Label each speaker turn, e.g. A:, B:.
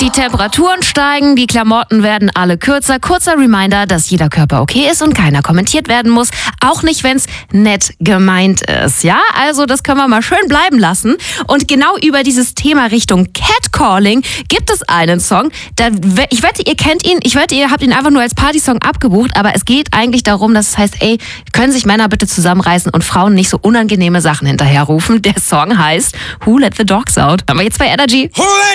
A: Die Temperaturen steigen, die Klamotten werden alle kürzer. Kurzer Reminder, dass jeder Körper okay ist und keiner kommentiert werden muss. Auch nicht, wenn es nett gemeint ist. Ja, also das können wir mal schön bleiben lassen. Und genau über dieses Thema Richtung Catcalling gibt es einen Song. Ich wette, ihr kennt ihn. Ich wette, ihr habt ihn einfach nur als Partysong abgebucht. Aber es geht eigentlich darum, dass es heißt, ey, können sich Männer bitte zusammenreißen und Frauen nicht so unangenehme Sachen hinterherrufen. Der Song heißt Who Let the Dogs Out. Haben wir jetzt bei Energy.